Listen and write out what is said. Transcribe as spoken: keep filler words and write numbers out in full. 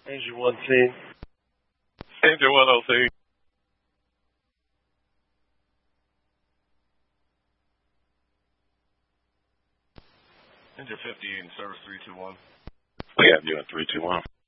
Engine one C. Engine one oh C. Engine fifty-eight in service three two one. We have you at three two one.